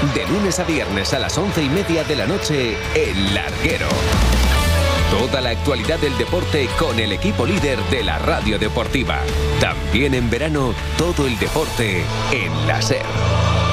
De lunes a viernes a las 11:30 de la noche, El Larguero. Toda la actualidad del deporte con el equipo líder de la radio deportiva. También en verano, todo el deporte en la SER.